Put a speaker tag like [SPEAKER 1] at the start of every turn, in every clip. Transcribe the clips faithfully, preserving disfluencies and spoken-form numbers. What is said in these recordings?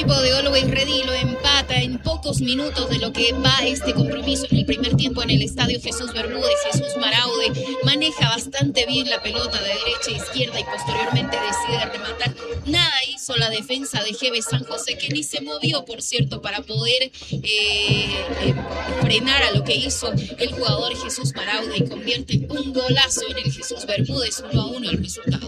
[SPEAKER 1] equipo de Always Ready lo empata en pocos minutos de lo que va este compromiso en el primer tiempo en el estadio Jesús Bermúdez. Jesús Maraude maneja bastante bien la pelota de derecha a izquierda y posteriormente decide rematar. Nada hizo la defensa de G B San José, que ni se movió, por cierto, para poder eh, eh, frenar a lo que hizo el jugador Jesús Maraude, y convierte un golazo en el Jesús Bermúdez. Uno a uno el resultado.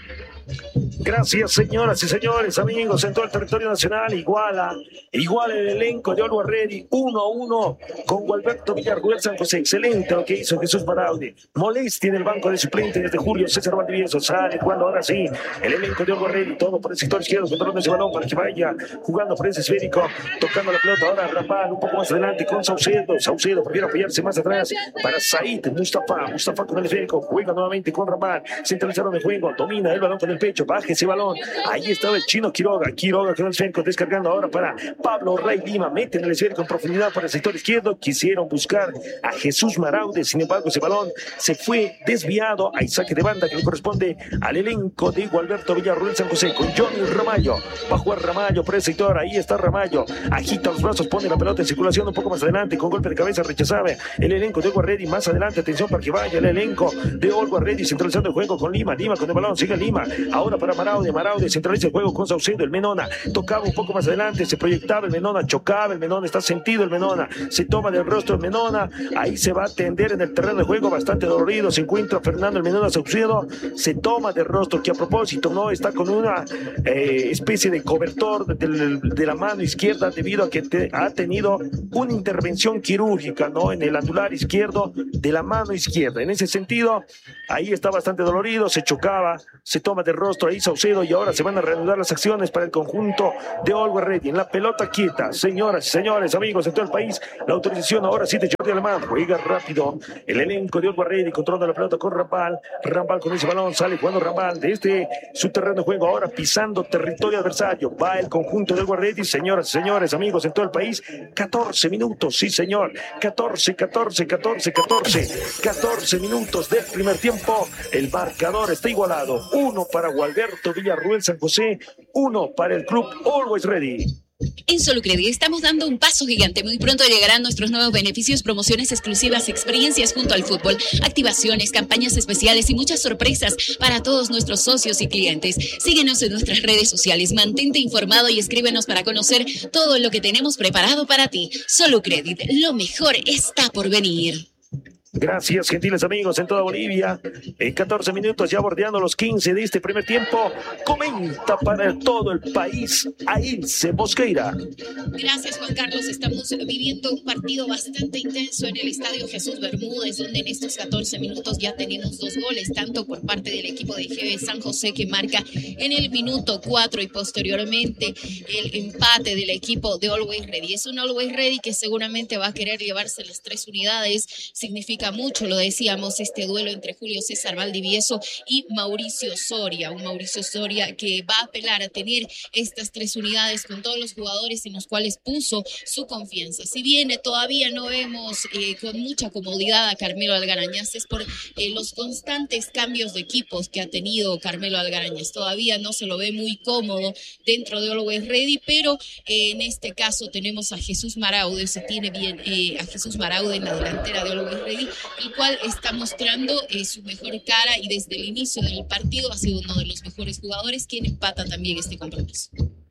[SPEAKER 2] Gracias, señoras y señores, amigos en todo el territorio nacional. Iguala, igual el elenco de Always Ready, uno a uno con Gualberto Villarruel San José. Excelente lo que hizo Jesús Maraude. Molestia en el banco de suplentes desde Julio César Valdivieso. Sale jugando ahora sí el elenco de Always Ready, todo por el sector izquierdo, controlando ese balón para que vaya jugando por ese esférico, tocando la pelota. Ahora Rampal un poco más adelante con Saucedo. Saucedo prefiere apoyarse más atrás para Said Mustafa. Mustafa con el esférico, juega nuevamente con Rampal. Centralizaron el juego, domina el balón con el pecho, baja ese balón. Ahí estaba el chino Quiroga. Quiroga con el esférico, descargando ahora para Pablo Rey Lima. Mete en el esférico en profundidad para el sector izquierdo. Quisieron buscar a Jesús Maraude, sin embargo ese balón se fue desviado. Hay saque de banda que le corresponde al elenco de Gualberto Villarruel San José con Johnny Ramallo. Va a jugar Ramallo por el sector. Ahí está Ramallo, agita los brazos, pone la pelota en circulación un poco más adelante, con golpe de cabeza rechazaba el elenco de Always Ready. Más adelante, atención para que vaya el elenco de Always Ready, centralizando el juego con Lima. Lima con el balón, sigue Lima. Ahora para Maraude. Maraude centraliza el juego con Saucedo. El Menona tocaba un poco más adelante, se proyectaba el Menona, chocaba el Menona, está sentido el Menona, se toma del rostro el Menona. Ahí se va a tender en el terreno de juego, bastante dolorido. Se encuentra Fernando el Menona Saucedo, se toma del rostro, que a propósito no está con una eh, especie de cobertor de, de, de la mano izquierda, debido a que te, ha tenido una intervención quirúrgica, ¿no?, en el anular izquierdo de la mano izquierda. En ese sentido, ahí está bastante dolorido, se chocaba, se toma del rostro ahí Saucedo, y ahora se van a reanudar las acciones para el conjunto de Always Ready. En la pelota quieta, señoras y señores, amigos en todo el país, la autorización ahora sí de Jordi Alemán. Juega rápido el elenco de Always Ready, controla la pelota con Rampal. Rampal con ese balón, sale jugando Rampal de este su terreno de juego, ahora pisando territorio adversario. Va el conjunto de Always Ready, señoras y señores, amigos en todo el país. catorce minutos, sí señor, catorce, catorce, catorce, catorce, catorce minutos del primer tiempo. El marcador está igualado, uno para Gualberto Villarruel San José, uno para el club Always Ready.
[SPEAKER 1] En Solucredi estamos dando un paso gigante. Muy pronto llegarán nuestros nuevos beneficios, promociones exclusivas, experiencias junto al fútbol, activaciones, campañas especiales y muchas sorpresas para todos nuestros socios y clientes. Síguenos en nuestras redes sociales, mantente informado y escríbenos para conocer todo lo que tenemos preparado para ti. Solucredit, lo mejor está por venir.
[SPEAKER 2] Gracias, gentiles amigos en toda Bolivia. En catorce minutos, ya bordeando los quince de este primer tiempo, comenta para todo el país Ailse Mosqueira.
[SPEAKER 1] Gracias, Juan Carlos. Estamos viviendo un partido bastante intenso en el estadio Jesús Bermúdez, donde en estos catorce minutos ya tenemos dos goles, tanto por parte del equipo de G B San José, que marca en el minuto cuatro, y posteriormente el empate del equipo de Always Ready. Es un Always Ready que seguramente va a querer llevarse las tres unidades. Significa mucho, lo decíamos, este duelo entre Julio César Valdivieso y Mauricio Soria, un Mauricio Soria que va a apelar a tener estas tres unidades con todos los jugadores en los cuales puso su confianza. Si bien eh, todavía no vemos eh, con mucha comodidad a Carmelo Algarañaz, es por eh, los constantes cambios de equipos que ha tenido Carmelo Algarañaz. Todavía no se lo ve muy cómodo dentro de Always Ready, pero eh, en este caso tenemos a Jesús Maraude, se tiene bien eh, a Jesús Maraude en la delantera de Always Ready, el cual está mostrando eh, su mejor cara, y desde el inicio del partido ha sido uno de los mejores jugadores, quien empata también este compromiso.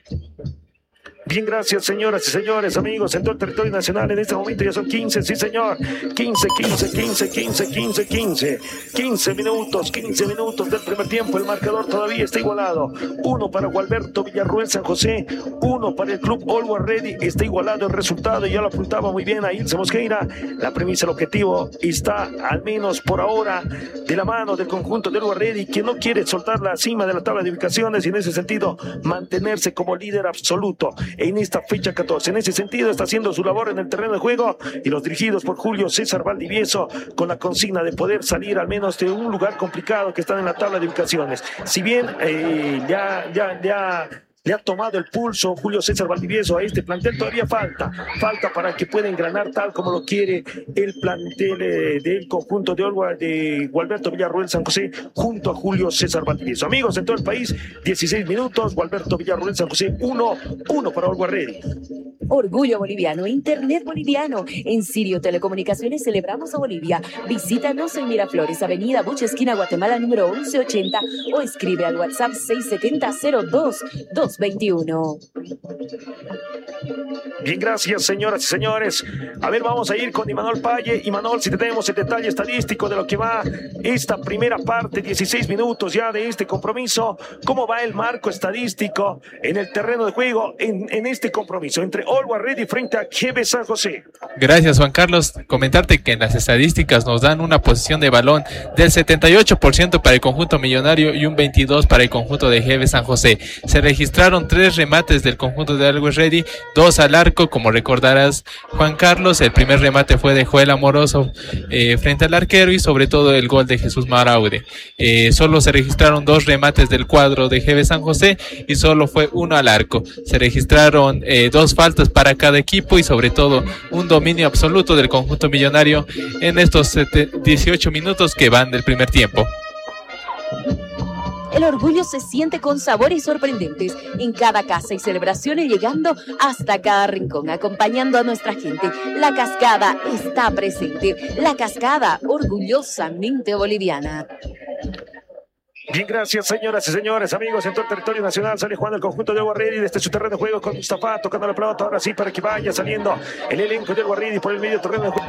[SPEAKER 2] Bien, gracias, señoras y señores, amigos en todo el territorio nacional. En este momento ya son quince, sí señor, quince, quince, quince, quince, quince, quince, quince minutos, quince minutos del primer tiempo. El marcador todavía está igualado, uno para Gualberto Villarruel San José, uno para el club Always Ready. Está igualado el resultado, y ya lo apuntaba muy bien a Ailse Mosqueira. La premisa, el objetivo está, al menos por ahora, de la mano del conjunto de Always Ready, que no quiere soltar la cima de la tabla de ubicaciones, y en ese sentido mantenerse como líder absoluto en esta fecha catorce. En ese sentido está haciendo su labor en el terreno de juego, y los dirigidos por Julio César Valdivieso con la consigna de poder salir al menos de un lugar complicado que están en la tabla de ubicaciones. Si bien eh, ya, ya, ya le ha tomado el pulso Julio César Valdivieso a este plantel. Todavía falta, falta para que pueda engranar tal como lo quiere el plantel eh, del conjunto de, Olga, de Gualberto Villarruel San José junto a Julio César Valdivieso. Amigos, en todo el país, dieciséis minutos, Gualberto Villarruel San José, uno uno para Olga Ready.
[SPEAKER 3] Orgullo boliviano, Internet boliviano. En Sirio Telecomunicaciones celebramos a Bolivia. Visítanos en Miraflores, Avenida Bucha, esquina Guatemala, número once ochenta, o escribe al WhatsApp seis siete cero cero dos dos dos uno.
[SPEAKER 2] Bien, gracias, señoras y señores. A ver, vamos a ir con Imanol Paye. Imanol, si tenemos el detalle estadístico de lo que va esta primera parte, dieciséis minutos ya de este compromiso. ¿Cómo va el marco estadístico en el terreno de juego en, en este compromiso entre Olga Ready frente a G B San José?
[SPEAKER 4] Gracias, Juan Carlos. Comentarte que en las estadísticas nos dan una posición de balón del setenta y ocho por ciento para el conjunto millonario y un veintidós por ciento para el conjunto de G B San José. Se registraron tres remates del conjunto de Olga Ready, dos al arco, como recordarás, Juan Carlos. El primer remate fue de Joel Amoroso eh, frente al arquero, y sobre todo el gol de Jesús Maraude. Eh, solo se registraron dos remates del cuadro de G B San José y solo fue uno al arco. Se registraron eh, dos faltas para cada equipo y sobre todo un dominio absoluto del conjunto millonario en estos dieciocho minutos que van del primer tiempo.
[SPEAKER 3] El orgullo se siente con sabores sorprendentes en cada casa y celebraciones, llegando hasta cada rincón, acompañando a nuestra gente. La Cascada está presente. La Cascada, orgullosamente boliviana.
[SPEAKER 2] Bien, gracias, señoras y señores, amigos, en todo el territorio nacional sale jugando el conjunto de Olga Ready desde su terreno de juego con Mustafa tocando la pelota, ahora sí, para que vaya saliendo el elenco de Olga Ready por el medio terreno de juego.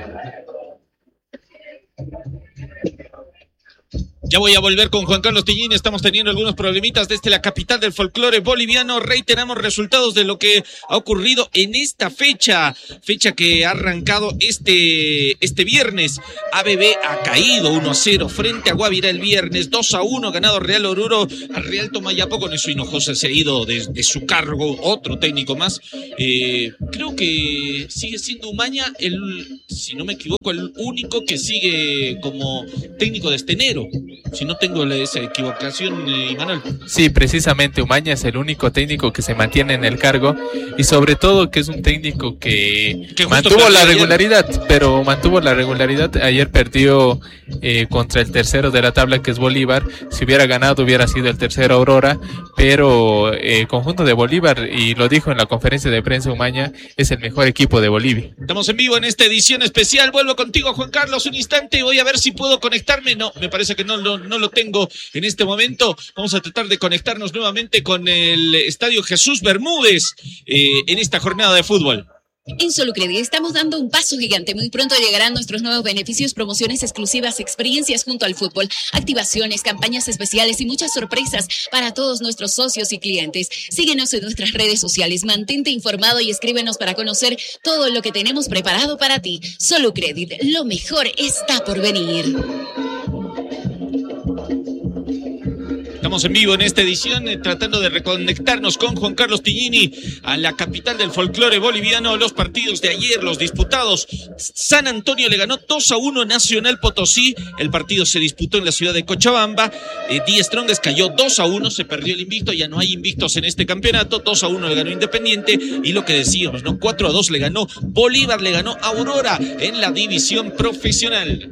[SPEAKER 5] Ya voy a volver con Juan Carlos Tillini. Estamos teniendo algunos problemitas desde la capital del folclore boliviano. Reiteramos resultados de lo que ha ocurrido en esta fecha, fecha que ha arrancado este, este viernes. A B B ha caído uno a cero frente a Guavirá el viernes, dos a uno ganado Real Oruro a Real Tomayapo. Con eso Hinojosa se ha ido de, de su cargo, otro técnico más. Eh, creo que sigue siendo Umaña el, si no me equivoco, el único que sigue como técnico de este enero. Si no tengo esa equivocación, eh, Imanol.
[SPEAKER 4] Sí, precisamente Umaña es el único técnico que se mantiene en el cargo, y sobre todo que es un técnico que, que mantuvo la regularidad, ayer. pero mantuvo la regularidad. Ayer perdió eh, contra el tercero de la tabla, que es Bolívar. Si hubiera ganado hubiera sido el tercero Aurora, pero el eh, conjunto de Bolívar, y lo dijo en la conferencia de prensa Umaña, es el mejor equipo de Bolivia.
[SPEAKER 5] Estamos en vivo en esta edición especial. Vuelvo contigo, Juan Carlos, un instante. Voy a ver si puedo conectarme. No, me parece que no lo, no lo tengo en este momento. Vamos a tratar de conectarnos nuevamente con el Estadio Jesús Bermúdez eh, en esta jornada de fútbol.
[SPEAKER 1] En Solucredi estamos dando un paso gigante. Muy pronto llegarán nuestros nuevos beneficios, promociones exclusivas, experiencias junto al fútbol, activaciones, campañas especiales y muchas sorpresas para todos nuestros socios y clientes. Síguenos en nuestras redes sociales, mantente informado y escríbenos para conocer todo lo que tenemos preparado para ti. Solucredit, lo mejor está por venir.
[SPEAKER 5] Estamos en vivo en esta edición, eh, tratando de reconectarnos con Juan Carlos Tillini a la capital del folclore boliviano. Los partidos de ayer, los disputados. San Antonio le ganó dos a uno Nacional Potosí. El partido se disputó en la ciudad de Cochabamba. Eh, Die Strongest cayó dos a uno, se perdió el invicto. Ya no hay invictos en este campeonato. dos a uno le ganó Independiente. Y lo que decíamos, ¿no? cuatro a dos le ganó Bolívar, le ganó Aurora en la división profesional.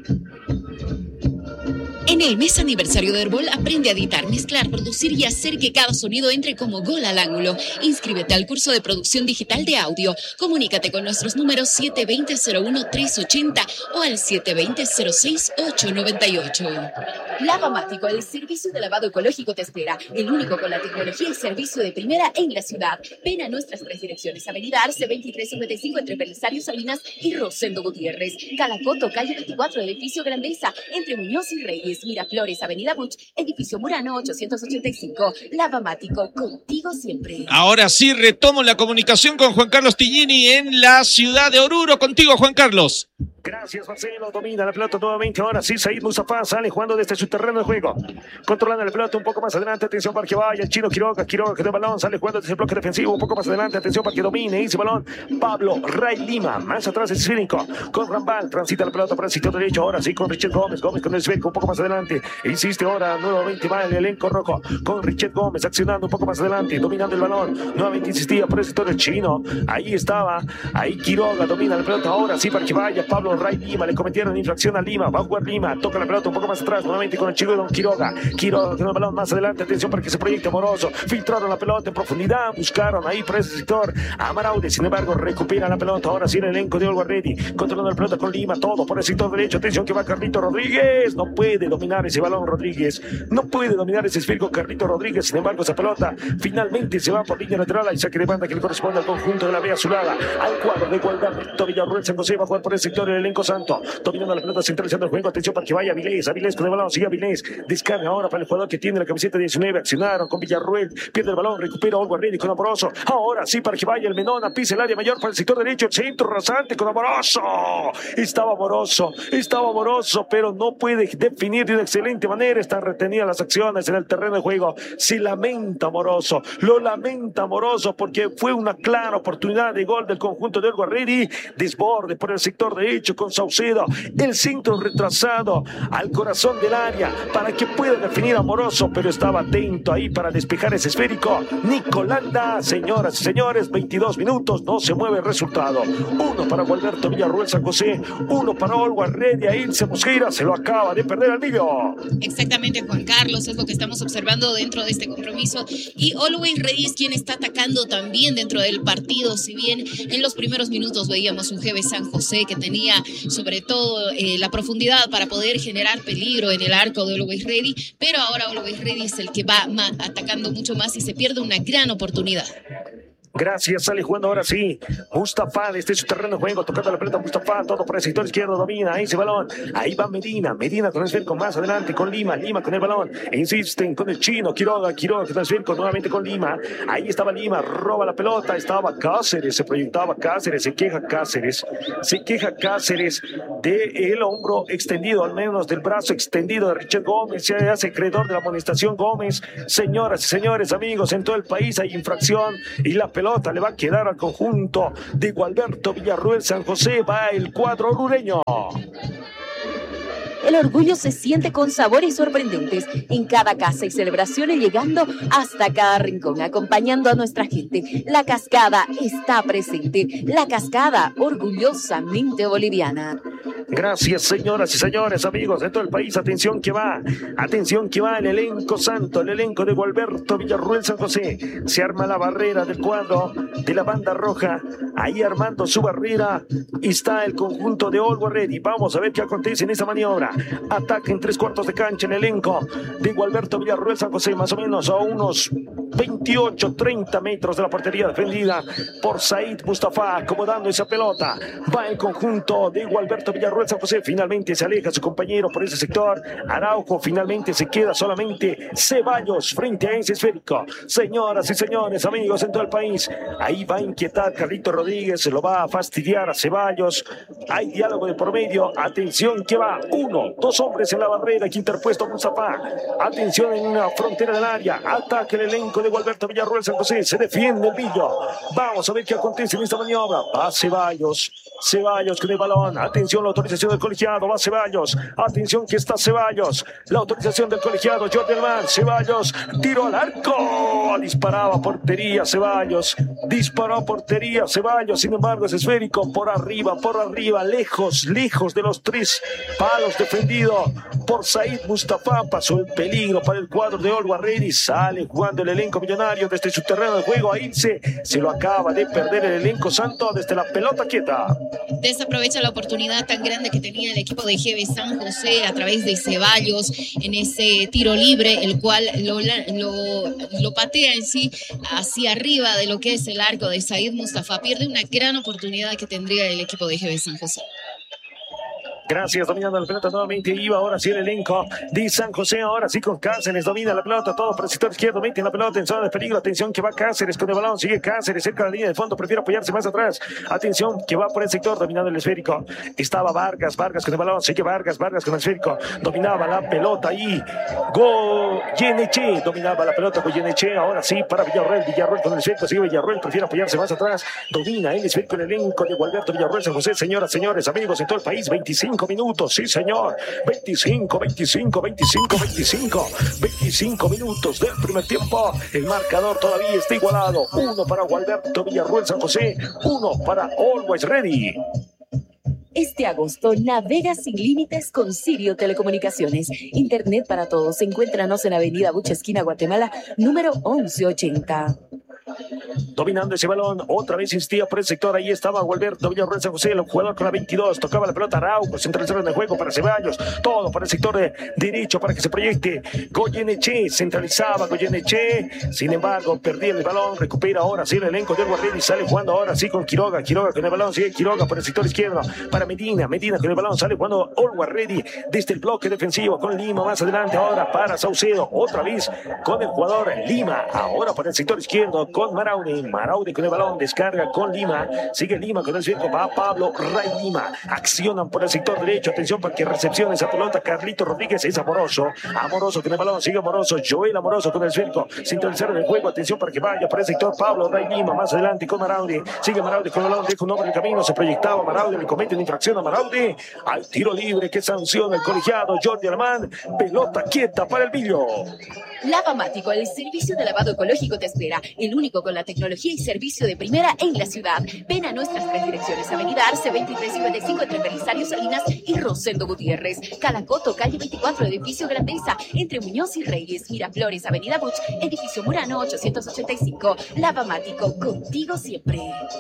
[SPEAKER 1] En el mes aniversario de Herbol, aprende a editar, mezclar, producir y hacer que cada sonido entre como gol al ángulo. Inscríbete al curso de producción digital de audio. Comunícate con nuestros números siete dos cero cero uno tres ocho cero o al siete dos cero cero seis ocho nueve ocho.
[SPEAKER 3] Lavamático, el servicio de lavado ecológico te espera. El único con la tecnología y servicio de primera en la ciudad. Ven a nuestras tres direcciones. Avenida Arce veintitrés cincuenta y cinco entre Belisario Salinas y Rosendo Gutiérrez. Calacoto, calle veinticuatro, edificio Grandeza, entre Muñoz y Reyes. Miraflores, Avenida Buch, edificio Murano ochocientos ochenta y cinco. Lavamático, contigo siempre.
[SPEAKER 5] Ahora sí retomo la comunicación con Juan Carlos Tillini en la ciudad de Oruro. Contigo, Juan Carlos.
[SPEAKER 2] Gracias, Marcelo. Domina la pelota nuevamente. Ahora sí, Said Mustafa sale jugando desde su terreno de juego. Controlando la pelota un poco más adelante. Atención para que vaya el chino Quiroga. Quiroga que tiene el balón. Sale jugando desde el bloque defensivo. Un poco más adelante. Atención para que domine ese balón. Pablo Ray Lima. Más atrás el esférico. Con Rambal. Transita la pelota para el sitio derecho. Ahora sí con Richard Gómez. Gómez con el esférico. Un poco más adelante. Insiste ahora. Nuevamente va el elenco rojo. Con Richard Gómez accionando un poco más adelante. Dominando el balón. Nuevamente insistía por el sector del chino. Ahí estaba. Ahí Quiroga domina la pelota. Ahora sí para que vaya Pablo Ray Lima. Le cometieron infracción a Lima. Va a jugar Lima. Toca la pelota un poco más atrás. Nuevamente con el chico de Don Quiroga. Quiroga tiene el balón más adelante. Atención para que se proyecte Amoroso. Filtraron la pelota en profundidad. Buscaron ahí por ese sector a Maraude. Sin embargo, recupera la pelota. Ahora sí el elenco de Olgo Ready. Controlando la pelota con Lima. Todo por el sector derecho. Atención que va Carlito Rodríguez. No puede dominar ese balón Rodríguez. No puede dominar ese esférico Carlito Rodríguez. Sin embargo, esa pelota finalmente se va por línea lateral. Hay saque de banda que le corresponde al conjunto de la Vía Azulada. Al cuadro de Gualberto Villarruel San José va a jugar por el sector del elenco santo. Dominando la pelota, centralizando el juego. Atención para que vaya Avilés. Avilés con el balón. Sigue Avilés. Descarga ahora para el jugador que tiene la camiseta diecinueve. Accionaron con Villarruel. Pierde el balón. Recupera Olgo Ready con Amoroso. Ahora sí para que vaya el Menona. Pisa el área mayor para el sector derecho. El centro rasante con Amoroso. Estaba Amoroso. Estaba Amoroso, pero no puede definir de una excelente manera. Están retenidas las acciones en el terreno de juego. Se lamenta Amoroso. Lo lamenta Amoroso porque fue una clara oportunidad de gol del conjunto de Olgo Ready. Desborde por el sector derecho con Saucedo. El centro retrasado al corazón del área para que pueda definir Amoroso, pero estaba atento ahí para despejar ese esférico. Nicolanda, señoras y señores, veintidós minutos, no se mueve el resultado. Uno para Gualberto Villarruel San José, uno para Olgo Ready. Ahí se Mosqueira se lo acaba de perder al niño.
[SPEAKER 1] Exactamente, Juan Carlos, es lo que estamos observando dentro de este compromiso. Y Always Ready es quien está atacando también dentro del partido. Si bien en los primeros minutos veíamos un G B San José que tenía sobre todo eh, la profundidad para poder generar peligro en el arco de Always Ready, pero ahora Always Ready es el que va más, atacando mucho más y se pierde una gran oportunidad.
[SPEAKER 2] Gracias, sale jugando ahora sí Mustafa desde su terreno de juego, tocando la pelota Mustafa, todo por el sector izquierdo, domina ese balón, ahí va Medina, Medina con el esférico más adelante con Lima, Lima con el balón, e insisten con el chino, Quiroga, Quiroga con el esférico nuevamente con Lima, ahí estaba Lima, roba la pelota, estaba Cáceres, se proyectaba Cáceres, se queja Cáceres, se queja Cáceres del hombro extendido, al menos del brazo extendido de Richard Gómez, se hace acreedor de la amonestación Gómez. Señoras y señores, amigos, en todo el país hay infracción y la pelota pelota le va a quedar al conjunto de Gualberto Villarruel San José. Va el cuadro orureño.
[SPEAKER 3] El orgullo se siente con sabores sorprendentes en cada casa y celebraciones, llegando hasta cada rincón, acompañando a nuestra gente. La Cascada está presente. La Cascada, orgullosamente boliviana.
[SPEAKER 2] Gracias, señoras y señores, amigos de todo el país. Atención que va, atención que va el elenco santo, el elenco de Gualberto Villarruel San José. Se arma la barrera del cuadro de la banda roja. Ahí armando su barrera está el conjunto de Olgo Ready. Vamos a ver qué acontece en esta maniobra. Ataque en tres cuartos de cancha en el elenco de Gualberto Villarruel San José, más o menos a unos veintiocho, treinta metros de la portería defendida por Said Mustafa, acomodando esa pelota. Va el conjunto de Gualberto Villarruel San José, finalmente se aleja su compañero por ese sector. Araujo, finalmente se queda solamente Ceballos frente a ese esférico. Señoras y señores, amigos en todo el país, ahí va a inquietar Carlito Rodríguez, se lo va a fastidiar a Ceballos. Hay diálogo de por medio. Atención que va uno, dos hombres en la barrera que interpuesto Mustafa. Atención en una frontera del área. Ataque el elenco de Gualberto Villarruel San José. Se defiende el Villo. Vamos a ver qué acontece en esta maniobra. Va Ceballos. Ceballos con el balón. Atención, la autorización del colegiado. Va Ceballos. Atención que está Ceballos. La autorización del colegiado. Jordi Alman. Ceballos. Tiro al arco. Disparaba portería Ceballos. Disparó a portería Ceballos. Sin embargo, es esférico por arriba, por arriba. Lejos, lejos de los tres palos, defendido por Said Mustafa. Pasó el peligro para el cuadro de Olgo Ready. Sale jugando el elenco millonario desde su terreno de juego. Ahí se, se lo acaba de perder el elenco santo desde la pelota quieta.
[SPEAKER 1] Desaprovecha la oportunidad tan grande que tenía el equipo de G B San José a través de Ceballos en ese tiro libre, el cual lo, lo, lo patea en sí hacia arriba de lo que es el arco de Said Mustafa. Pierde una gran oportunidad que tendría el equipo de G B San José.
[SPEAKER 2] Gracias, dominando la pelota nuevamente. Iba ahora sí el elenco de San José. Ahora sí con Cáceres. Domina la pelota. Todo por el sector izquierdo. Mete la pelota en zona de peligro. Atención que va Cáceres con el balón. Sigue Cáceres cerca de la línea de fondo. Prefiere apoyarse más atrás. Atención que va por el sector dominando el esférico. Estaba Vargas. Vargas con el balón. Sigue Vargas. Vargas con el esférico. Dominaba la pelota ahí. Goyeneche. Dominaba la pelota Goyeneche. Ahora sí para Villarroel. Villarroel con el esférico. Sigue Villarroel. Prefiere apoyarse más atrás. Domina el esférico el elenco de Gualberto Villarroel San José. Señoras, señores, amigos en todo el país. veinticinco minutos. Sí, señor. veinticinco, veinticinco, veinticinco, veinticinco. veinticinco minutos del primer tiempo. El marcador todavía está igualado. Uno para Gualberto Villarroel San José. Uno para Always Ready.
[SPEAKER 3] Este agosto navega sin límites con Sirio Telecomunicaciones. Internet para todos. Encuéntranos en Avenida Bucha, esquina Guatemala, número once ochenta.
[SPEAKER 2] Dominando ese balón, otra vez insistía por el sector, ahí estaba Gualberto Villarroel San José, el jugador con la veintidós, tocaba la pelota Araujo, centralizaron en el juego para Ceballos, todo por el sector de derecho para que se proyecte Goyeneche, centralizaba Goyeneche, sin embargo, perdía el balón, recupera ahora sí el elenco de Always y sale jugando ahora sí con Quiroga, Quiroga con el balón, sigue Quiroga por el sector izquierdo, para Medina, Medina con el balón, sale jugando Always Ready desde el bloque defensivo con Lima más adelante, ahora para Saucedo, otra vez con el jugador Lima, ahora por el sector izquierdo con Maraude, Maraude con el balón, descarga con Lima, sigue Lima con el centro, va Pablo Ray Lima, accionan por el sector derecho, atención para que recepcione esa pelota, Carlito Rodríguez es Amoroso, Amoroso con el balón, sigue Amoroso, Joel Amoroso con el centro, centralizar el juego, atención para que vaya por el sector, Pablo Ray Lima más adelante con Maraude, sigue Maraude con el balón, deja un hombre en el camino, se proyectaba Maraude, le comete una infracción a Maraude, al tiro libre que sanciona el colegiado Jordi Alemán, pelota quieta para el Billo.
[SPEAKER 3] Lavamático, el servicio de lavado ecológico te espera, el único con la tecnología y servicio de primera en la ciudad. Ven a nuestras tres direcciones, Avenida Arce veintitrés cincuenta y cinco entre Belisario Salinas y Rosendo Gutiérrez, Calacoto, calle veinticuatro, edificio Grandeza, entre Muñoz y Reyes, Miraflores, Avenida Buch, edificio Murano ochocientos ochenta y cinco. Lavamático, contigo siempre.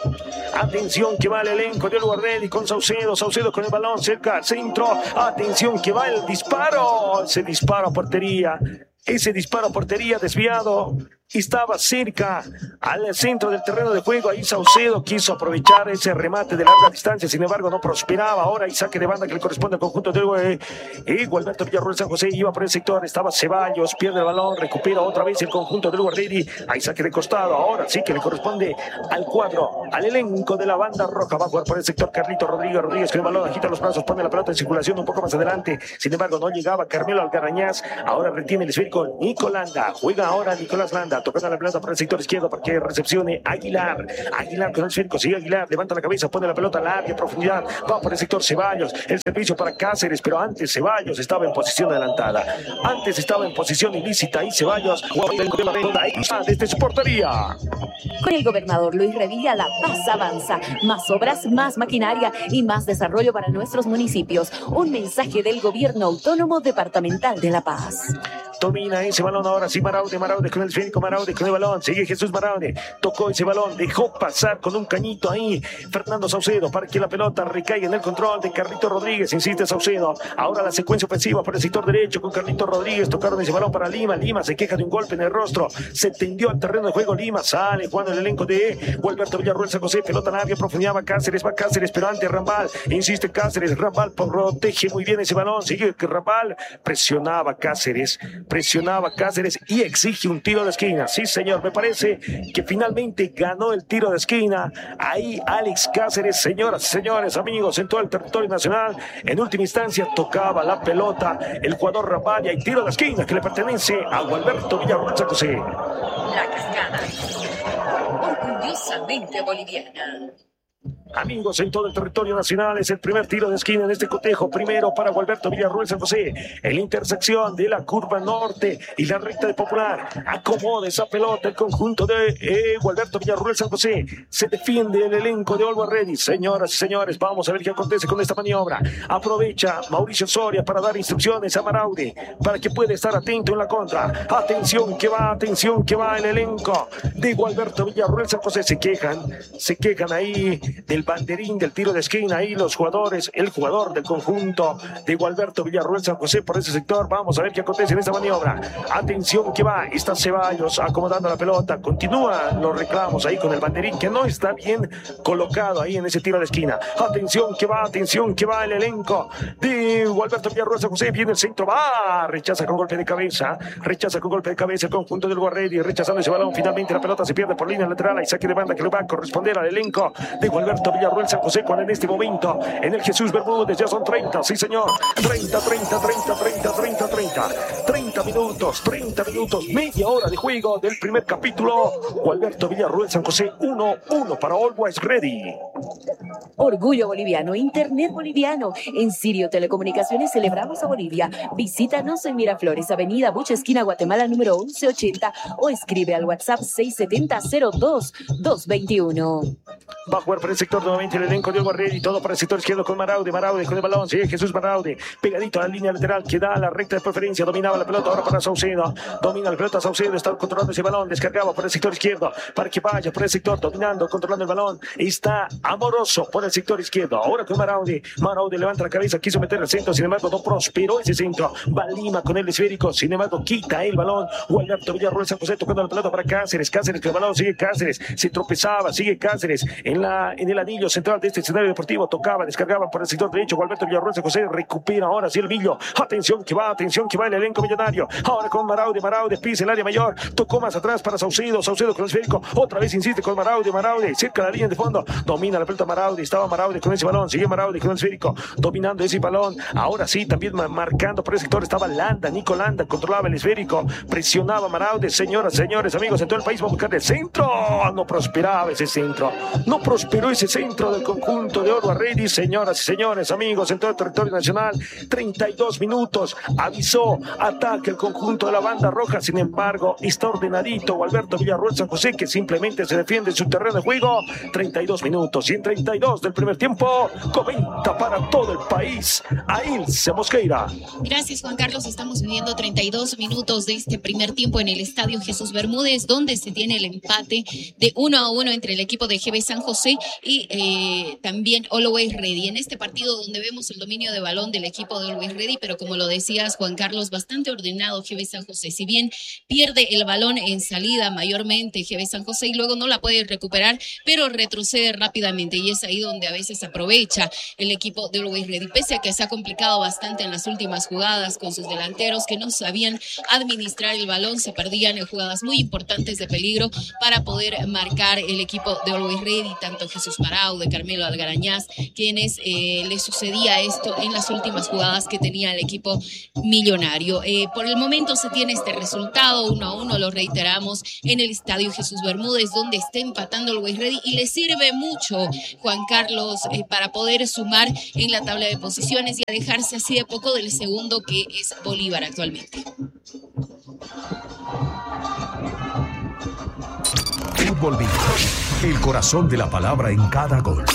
[SPEAKER 2] Atención que va el elenco de Always con Saucedo, Saucedo con el balón cerca al centro, atención que va el disparo, ese disparo a portería. Ese disparo a portería desviado estaba cerca al centro del terreno de juego. Ahí Saucedo quiso aprovechar ese remate de larga distancia, sin embargo no prosperaba. Ahora hay saque de banda que le corresponde al conjunto de eh, Gualberto Villarroel San José. Iba por el sector, estaba Ceballos, pierde el balón, recupera otra vez el conjunto de Always. Hay saque de costado, ahora sí que le corresponde al cuadro, al elenco de la banda roja. Va a jugar por el sector Carlito Rodríguez, Rodríguez con el balón, agita los brazos, pone la pelota en circulación un poco más adelante, sin embargo no llegaba Carmelo Algarañaz. Ahora retiene el esférico Nicolanda, juega ahora Nicolás Landa, tocando la pelota por el sector izquierdo para que recepcione Aguilar, Aguilar con el esférico, sigue Aguilar, levanta la cabeza, pone la pelota larga, profundidad, va por el sector Ceballos, el servicio para Cáceres, pero antes Ceballos estaba en posición adelantada, antes estaba en posición ilícita y Ceballos desde su portería.
[SPEAKER 3] Con el gobernador Luis Revilla, La Paz avanza. Más obras, más maquinaria y más desarrollo para nuestros municipios. Un mensaje del Gobierno Autónomo Departamental de La Paz.
[SPEAKER 2] Domina ese balón ahora sí Maraude, Maraude con el esférico, Maraude con el balón, sigue Jesús Maraude, tocó ese balón, dejó pasar con un cañito ahí Fernando Saucedo para que la pelota recaiga en el control de Carlito Rodríguez, insiste Saucedo, ahora la secuencia ofensiva por el sector derecho con Carlito Rodríguez, tocaron ese balón para Lima, Lima se queja de un golpe en el rostro, se tendió al terreno de juego, Lima sale jugando el elenco de Gualberto Villarroel San José, pelota larga, profundidad, va Cáceres, va Cáceres, pero antes Rambal, insiste Cáceres, Rambal protege muy bien ese balón, sigue Rambal, presionaba Cáceres, presionaba Cáceres y exige un tiro de esquina. Sí, señor, me parece que finalmente ganó el tiro de esquina. Ahí Alex Cáceres, señoras y señores, amigos, en todo el territorio nacional. En última instancia tocaba la pelota el jugador Rambal y hay tiro de esquina que le pertenece a Gualberto Villarroel San José.
[SPEAKER 3] La Cascada, orgullosamente boliviana.
[SPEAKER 2] Amigos, en todo el territorio nacional es el primer tiro de esquina en este cotejo. Primero para Gualberto Villarroel San José. En la intersección de la curva norte y la recta de Popular. Acomoda esa pelota el conjunto de eh, Gualberto Villarroel San José. Se defiende el elenco de Always Ready. Señoras y señores, vamos a ver qué acontece con esta maniobra. Aprovecha Mauricio Soria para dar instrucciones a Maraude para que pueda estar atento en la contra. Atención que va, atención que va el elenco de Gualberto Villarroel San José. Se quejan, se quejan ahí del banderín del tiro de esquina. Ahí los jugadores, el jugador del conjunto de Gualberto Villarruel San José por ese sector. Vamos a ver qué acontece en esta maniobra. Atención que va, está Ceballos acomodando la pelota. Continúan los reclamos ahí con el banderín que no está bien colocado ahí en ese tiro de esquina. Atención que va, atención que va el elenco de Gualberto Villarruel San José. Viene el centro, va, rechaza con golpe de cabeza, rechaza con golpe de cabeza el conjunto del Guarredi, rechazando ese balón. Finalmente la pelota se pierde por línea lateral. Hay saque de banda que le va a corresponder al elenco de Gualberto Villarruel San José, cuando en este momento en el Jesús Bermúdez ya son treinta, sí señor, treinta, treinta, treinta, treinta, treinta, treinta, treinta minutos, treinta minutos, media hora de juego del primer capítulo. Gualberto Villarruel San José uno uno para Always Ready.
[SPEAKER 3] Orgullo boliviano, Internet boliviano. En Sirio Telecomunicaciones celebramos a Bolivia. Visítanos en Miraflores, Avenida Bucha, esquina Guatemala, número once ochenta, o escribe al WhatsApp seis setenta cero dos dos veintiuno.
[SPEAKER 2] Va a jugar por el sector nuevamente el elenco de Always y todo para el sector izquierdo con Maraude, Maraude con el balón, sigue Jesús Maraude, pegadito a la línea lateral que da a la recta de preferencia, dominaba la pelota ahora para Saucedo, domina la pelota Saucedo, está controlando ese balón, descargaba por el sector izquierdo para que vaya por el sector, dominando, controlando el balón, está Amoroso por el sector izquierdo, ahora con Maraude, Maraude levanta la cabeza, quiso meter el centro, sin embargo no prosperó ese centro, va Lima con el esférico, sin embargo quita el balón, Gualberto Villarruel San José tocando la pelota para Cáceres, Cáceres que el balón sigue Cáceres, se tropezaba, sigue Cáceres en, la, en el anillo central de este escenario deportivo, tocaba, descargaba por el sector derecho, Gualberto Villarruel San José recupera ahora sí el Villo, atención que va, atención que va el elenco millonario, ahora con Maraude, Maraude pisa el área mayor, tocó más atrás para Saucedo, Saucedo con el esférico, otra vez insiste con Maraude, Maraude, cerca de la línea de fondo, domina la pelota Maraude, estaba Maraude con ese balón, sigue Maraude con el esférico, dominando ese balón, ahora sí, también marcando por el sector, estaba Landa, Nico Landa, controlaba el esférico, presionaba Maraude, señoras, señores, amigos, en todo el país, vamos a buscar el centro, no prosperaba ese centro, no prosperó ese centro del conjunto de Oro Arredi, señoras y señores, amigos, en todo el territorio nacional, treinta y dos minutos, avisó, ataque el conjunto de la banda roja, sin embargo, está ordenadito Gualberto Villarruel San José, que simplemente se defiende en su terreno de juego, treinta y dos minutos, y en treinta y dos del primer tiempo, comenta para todo el país, Ailce Mosqueira.
[SPEAKER 1] Gracias, Juan Carlos, estamos viviendo treinta y dos minutos de este primer tiempo en el Estadio Jesús Bermúdez, donde se tiene el empate de uno a uno entre el equipo de G B San José y eh, también Always Ready. En este partido donde vemos el dominio de balón del equipo de Always Ready, pero como lo decías, Juan Carlos, bastante ordenado G B San José. Si bien pierde el balón en salida mayormente G B San José y luego no la puede recuperar, pero retrocede rápidamente y es ahí donde a veces aprovecha el equipo de Always Ready. Pese a que se ha complicado bastante en las últimas jugadas con sus delanteros que no sabían administrar el balón, se perdían en jugadas muy importantes de peligro para poder marcar el equipo de Always Ready, tanto Jesús Maraude, Carmelo Algarañaz, quienes eh, le sucedía esto en las últimas jugadas que tenía el equipo millonario. Eh, por el momento se tiene este resultado, uno a uno, lo reiteramos, en el Estadio Jesús Bermúdez, donde está empatando Always Ready y le sirve mucho, Juan Carlos, eh, para poder sumar en la tabla de posiciones y alejarse así de poco del segundo, que es Bolívar actualmente.
[SPEAKER 6] Fútbol Vivo, el corazón de la palabra en cada gol.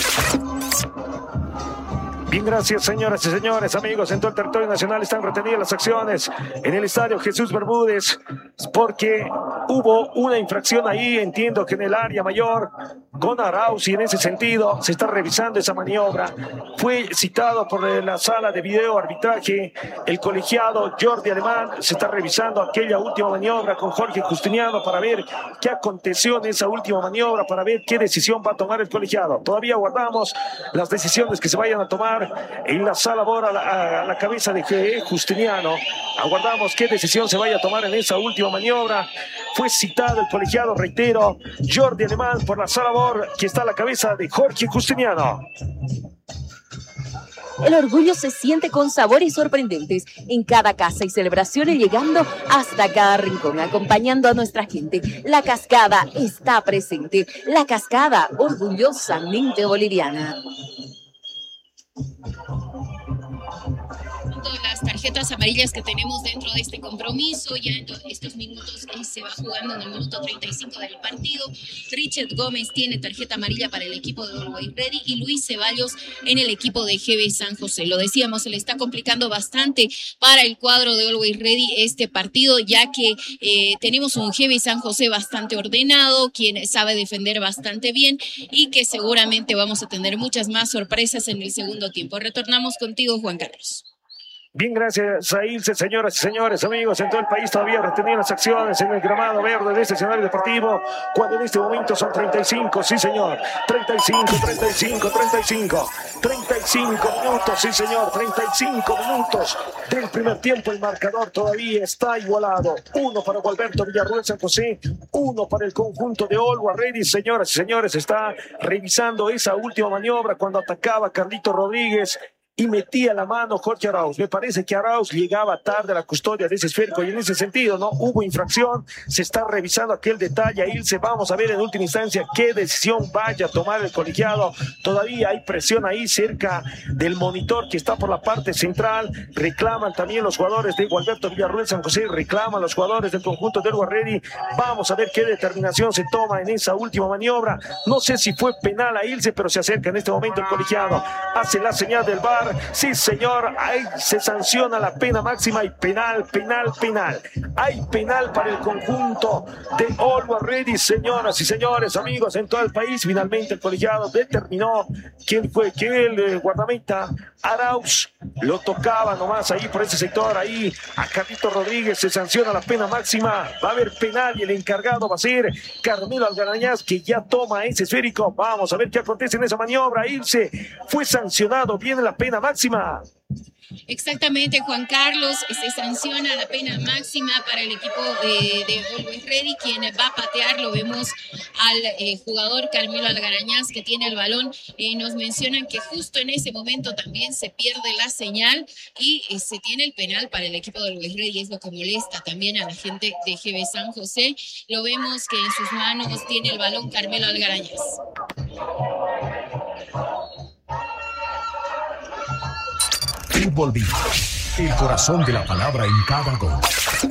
[SPEAKER 2] Bien, gracias, señoras y señores, amigos, en todo el territorio nacional están retenidas las acciones en el Estadio Jesús Bermúdez porque hubo una infracción ahí, entiendo que en el área mayor con Arauz, y en ese sentido se está revisando esa maniobra. Fue citado por la sala de video arbitraje el colegiado Jordi Alemán, se está revisando aquella última maniobra con Jorge Justiniano para ver qué aconteció en esa última maniobra, para ver qué decisión va a tomar el colegiado. Todavía guardamos las decisiones que se vayan a tomar en la sala Bora a la, a la cabeza de Justiniano. Aguardamos qué decisión se vaya a tomar en esa última maniobra. Fue citado el colegiado, reitero, Jordi Alemán por la sala Bora, que está a la cabeza de Jorge Justiniano.
[SPEAKER 3] El orgullo se siente con sabores sorprendentes en cada casa y celebraciones, llegando hasta cada rincón, acompañando a nuestra gente. La Cascada está presente. La Cascada, orgullosamente boliviana.
[SPEAKER 1] las tarjetas amarillas que tenemos dentro de este compromiso. Ya en estos minutos eh, se va jugando en el minuto treinta y cinco del partido. Richard Gómez tiene tarjeta amarilla para el equipo de Always Ready y Luis Ceballos en el equipo de G B San José. Lo decíamos, se le está complicando bastante para el cuadro de Always Ready este partido, ya que eh, tenemos un G B San José bastante ordenado, quien sabe defender bastante bien y que seguramente vamos a tener muchas más sorpresas en el segundo tiempo. Retornamos contigo, Juan Carlos.
[SPEAKER 2] Bien, gracias a Ilse, señoras y señores, amigos en todo el país todavía reteniendo las acciones en el gramado verde de este escenario deportivo, cuando en este momento son treinta y cinco, sí señor, treinta y cinco, treinta y cinco, treinta y cinco, treinta y cinco minutos, sí señor, treinta y cinco minutos del primer tiempo. El marcador todavía está igualado, uno para Gualberto Villarruel San José, uno para el conjunto de Always Ready. Señoras y señores, está revisando esa última maniobra cuando atacaba Carlito Rodríguez y metía la mano Jorge Arauz. Me parece que Arauz llegaba tarde a la custodia de ese esférico y en ese sentido no hubo infracción. Se está revisando aquel detalle. Ilse, vamos a ver en última instancia qué decisión vaya a tomar el colegiado. Todavía hay presión ahí cerca del monitor que está por la parte central. Reclaman también los jugadores de Gualberto Villarruel San José, reclaman los jugadores del conjunto del Always Ready. Vamos a ver qué determinación se toma en esa última maniobra. No sé si fue penal a Ilse, pero se acerca en este momento el colegiado. Hace la señal del V A R. Sí, señor, ahí se sanciona la pena máxima y penal, penal, penal. Hay penal para el conjunto de Always Ready, señoras y señores, amigos en todo el país. Finalmente el colegiado determinó quién fue, que el eh, guardameta Arauz lo tocaba nomás ahí por ese sector, ahí a Carlito Rodríguez se sanciona la pena máxima. Va a haber penal y el encargado va a ser Carmelo Algarañaz, que ya toma ese esférico. Vamos a ver qué acontece en esa maniobra. Irse fue sancionado, viene la pena máxima.
[SPEAKER 1] Exactamente, Juan Carlos, se sanciona la pena máxima para el equipo de, de Always Ready, quien va a patear. Lo vemos al eh, jugador Carmelo Algarañaz, que tiene el balón. Eh, nos mencionan que justo en ese momento también se pierde la señal y eh, se tiene el penal para el equipo de Always Ready. Es lo que molesta también a la gente de G B San José. Lo vemos que en sus manos tiene el balón Carmelo Algarañaz.
[SPEAKER 6] Fútbol Vivo, el corazón de la palabra en cada gol.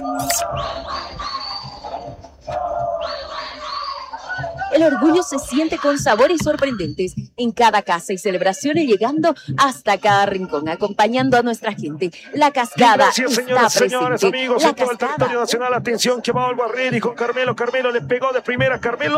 [SPEAKER 3] El orgullo se siente con sabores sorprendentes en cada casa y celebraciones, llegando hasta cada rincón, acompañando a nuestra gente. La Cascada.
[SPEAKER 2] Gracias, señoras,
[SPEAKER 3] está
[SPEAKER 2] señores,
[SPEAKER 3] presente.
[SPEAKER 2] amigos
[SPEAKER 3] La
[SPEAKER 2] en todo el
[SPEAKER 3] Cascada.
[SPEAKER 2] territorio nacional. Atención, que va Always Ready con Carmelo. Carmelo le pegó de primera. Carmelo,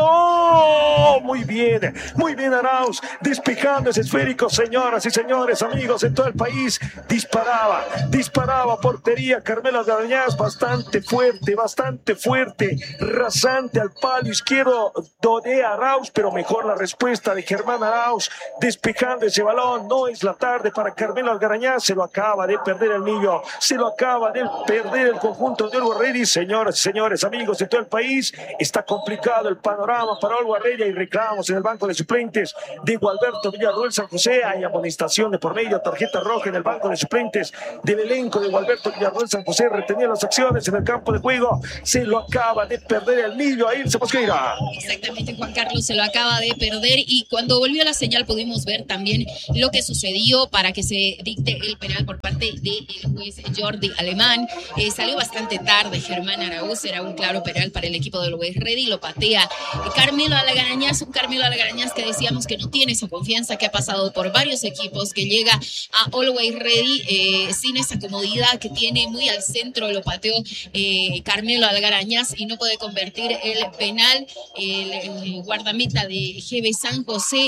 [SPEAKER 2] ¡oh! Muy bien, muy bien Arauz, despejando ese esférico, señoras y señores, amigos en todo el país. Disparaba, disparaba portería. Carmelo Algarañaz, bastante fuerte, bastante fuerte, rasante al palo izquierdo de Arauz, pero mejor la respuesta de Germán Arauz, despejando ese balón. No es la tarde para Carmelo Algarañaz, se lo acaba de perder el niño, se lo acaba de perder el conjunto de Always Ready. Señoras y señores, amigos de todo el país, está complicado el panorama para Always Ready. Hay reclamos en el banco de suplentes de Gualberto Villarruel San José, hay amonestación de por medio, tarjeta roja en el banco de suplentes del elenco de Gualberto Villarruel San José. Retenía las acciones en el campo de juego, se lo acaba de perder el niño. Ahí se Mosqueira.
[SPEAKER 1] Exactamente, Juan Carlos se lo acaba de perder, y cuando volvió la señal pudimos ver también lo que sucedió para que se dicte el penal por parte del juez Jordi Alemán. Eh, salió bastante tarde Germán Arauz, era un claro penal para el equipo del Always Ready, lo patea Carmelo Algarañaz, un Carmelo Algarañaz que decíamos que no tiene esa confianza, que ha pasado por varios equipos, que llega a Always Ready eh, sin esa comodidad que tiene, muy al centro lo pateó eh, Carmelo Algarañaz y no puede convertir el penal. El, el guardameta de G B San José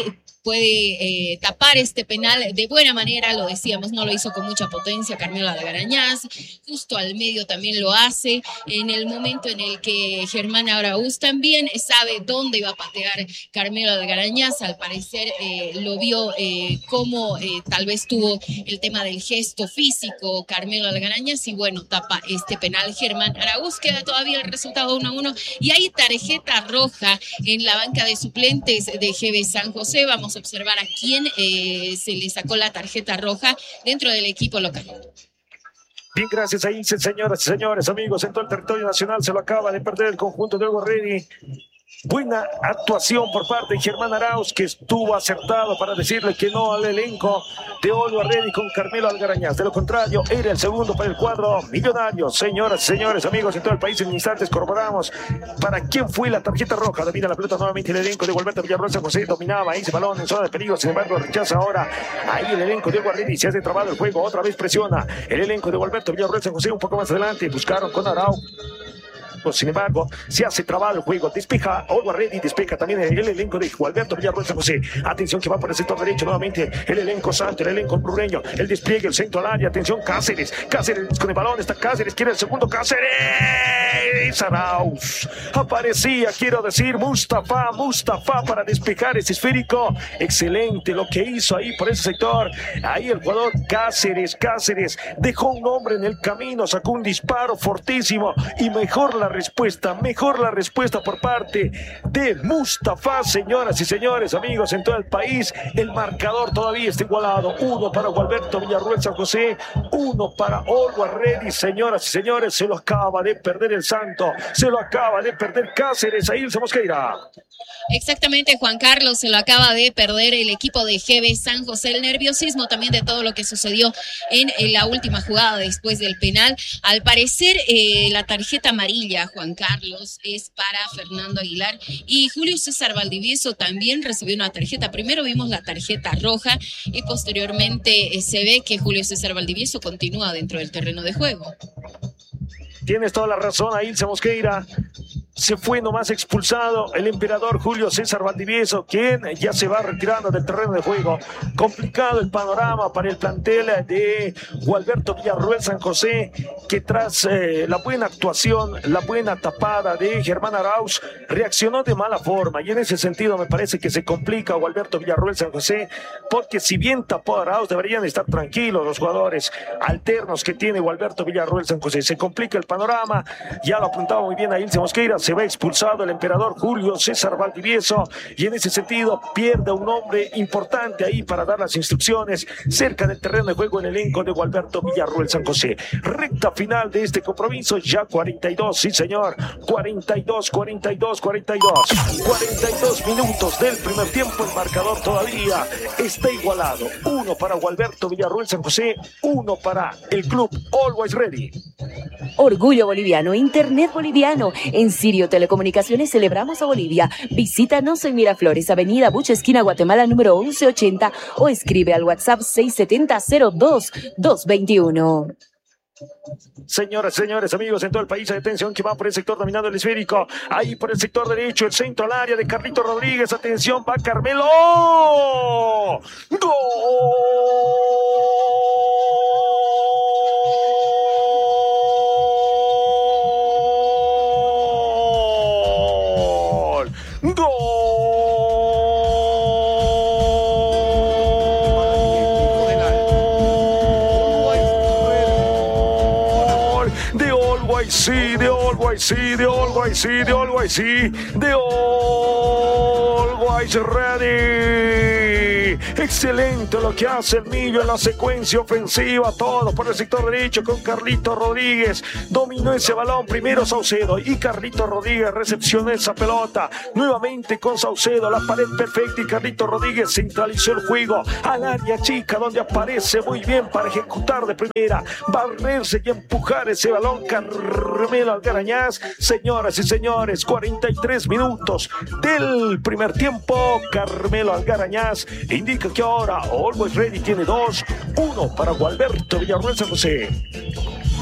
[SPEAKER 1] puede eh, tapar este penal de buena manera, lo decíamos, no lo hizo con mucha potencia Carmelo Algarañaz, justo al medio también lo hace, en el momento en el que Germán Arauz también sabe dónde iba a patear Carmelo Algarañaz. Al parecer eh, lo vio eh, como eh, tal vez tuvo el tema del gesto físico Carmelo Algarañaz, y bueno, tapa este penal Germán Arauz. Queda todavía el resultado uno a uno y hay tarjeta roja en la banca de suplentes de G B San José. Vamos a observar a quién eh, se le sacó la tarjeta roja dentro del equipo local.
[SPEAKER 2] Bien, gracias a Ilse, señoras y señores, amigos en todo el territorio nacional. Se lo acaba de perder el conjunto de Always Ready. Buena actuación por parte de Germán Arauz, que estuvo acertado para decirle que no al elenco de Always Ready con Carmelo Algarañaz. De lo contrario, era el segundo para el cuadro millonario. Señoras y señores, amigos en todo el país, en instantes corroboramos para quién fue la tarjeta roja. Domina la pelota nuevamente el elenco de Gualberto Villarroel San José. Dominaba ese balón en zona de peligro, sin embargo rechaza ahora. Ahí el elenco de Always Ready se hace trabado el juego. Otra vez presiona el elenco de Gualberto Villarroel San José un poco más adelante. Buscaron con Arauz. Sin embargo, se hace trabado el juego. Despeja Always Ready, despeja también el elenco de Gualberto Villarroel San José. Atención que va por el sector derecho nuevamente el elenco santo, el elenco brureño. El despliegue, el centro al área. Atención, Cáceres. Cáceres con el balón. Está Cáceres. Quiere el segundo. Cáceres. Arauz. Aparecía, quiero decir, Mustafa. Mustafa para despejar ese esférico. Excelente lo que hizo ahí por ese sector. Ahí el jugador Cáceres. Cáceres dejó un hombre en el camino. Sacó un disparo fortísimo. Y mejor la respuesta, mejor la respuesta por parte de Mustafa, señoras y señores, amigos en todo el país. El marcador todavía está igualado. Uno para Gualberto Villarroel San José, uno para Always Ready, señoras y señores. Se lo acaba de perder el Santo, se lo acaba de perder Cáceres. Ahí Ilse Mosqueira.
[SPEAKER 1] Exactamente, Juan Carlos, se lo acaba de perder el equipo de G B San José. El nerviosismo también de todo lo que sucedió en, en la última jugada después del penal. Al parecer, eh, la tarjeta amarilla, Juan Carlos, es para Fernando Aguilar, y Julio César Valdivieso también recibió una tarjeta. Primero vimos la tarjeta roja y posteriormente eh, se ve que Julio César Valdivieso continúa dentro del terreno de juego.
[SPEAKER 2] Tienes toda la razón, ahí Ilse Mosqueira. Se fue nomás expulsado el emperador Julio César Valdivieso, quien ya se va retirando del terreno de juego. Complicado el panorama para el plantel de Gualberto Villarroel San José, que tras eh, la buena actuación, la buena tapada de Germán Arauz, reaccionó de mala forma, y en ese sentido me parece que se complica Gualberto Villarroel San José, porque si bien tapó a Arauz, deberían estar tranquilos los jugadores alternos que tiene Gualberto Villarroel San José. Se complica el panorama, ya lo apuntaba muy bien a Ilse Mosqueira. Se va expulsado el emperador Julio César Valdivieso, y en ese sentido pierde un hombre importante ahí para dar las instrucciones cerca del terreno de juego en el elenco de Gualberto Villarroel San José. Recta final de este compromiso, ya cuarenta y dos, sí señor, cuarenta y dos, cuarenta y dos, cuarenta y dos, cuarenta y dos minutos del primer tiempo. El marcador todavía está igualado, uno para Gualberto Villarroel San José, uno para el club Always Ready.
[SPEAKER 3] Orgullo boliviano, Internet boliviano. En Sirio Telecomunicaciones celebramos a Bolivia. Visítanos en Miraflores, Avenida Bucha, esquina Guatemala, número once ochenta, o escribe al WhatsApp seis siete cero, cero dos, dos dos uno.
[SPEAKER 2] Señoras y señores, amigos en todo el país, atención que va por el sector dominando el esférico. Ahí por el sector derecho, el centro al área de Carlito Rodríguez. Atención, va Carmelo. ¡Gol! Sí, de Always, sí, de Always, sí, de Always, sí, de Always Ready. Excelente lo que hace el Millo en la secuencia ofensiva, todo por el sector derecho con Carlito Rodríguez. Dominó ese balón primero Saucedo, y Carlito Rodríguez recepcionó esa pelota nuevamente con Saucedo, la pared perfecta, y Carlito Rodríguez centralizó el juego al área chica, donde aparece muy bien para ejecutar de primera, barrerse y empujar ese balón Carmelo Algarañaz. Señoras y señores, cuarenta y tres minutos del primer tiempo. Carmelo Algarañaz indica que ahora Always Ready tiene dos, uno para Gualberto Villarroel San José.